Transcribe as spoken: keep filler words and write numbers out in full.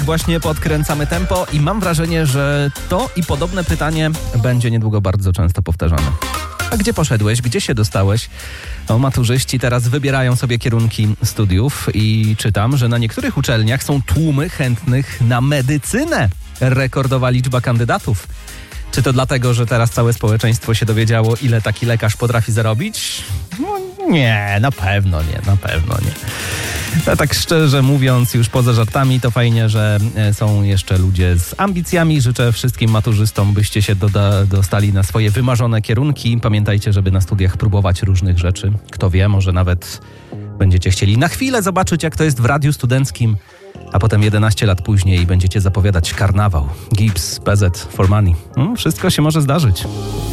Właśnie podkręcamy tempo i mam wrażenie, że to i podobne pytanie będzie niedługo bardzo często powtarzane. A gdzie poszedłeś? Gdzie się dostałeś? No, maturzyści teraz wybierają sobie kierunki studiów i czytam, że na niektórych uczelniach są tłumy chętnych na medycynę. Rekordowa liczba kandydatów. Czy to dlatego, że teraz całe społeczeństwo się dowiedziało, ile taki lekarz potrafi zarobić? No nie, na pewno nie, na pewno nie. No, tak szczerze mówiąc, już poza żartami, to fajnie, że są jeszcze ludzie z ambicjami. Życzę wszystkim maturzystom, byście się doda- dostali na swoje wymarzone kierunki. Pamiętajcie, żeby na studiach próbować różnych rzeczy. Kto wie, może nawet będziecie chcieli na chwilę zobaczyć, jak to jest w radiu studenckim, a potem jedenaście lat później będziecie zapowiadać karnawał. Gibbs, P Z, For Money. No, wszystko się może zdarzyć.